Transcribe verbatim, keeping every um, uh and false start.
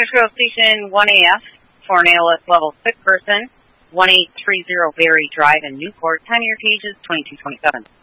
Metro Station one A F for an A L S Level six person, one eight three zero Berry Drive in Newport. Time of your cage is twenty-two twenty-seven.